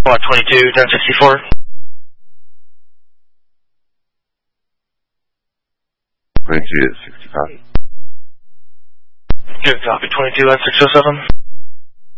Block 22, 1064. At 65. Good copy, 22 at 607.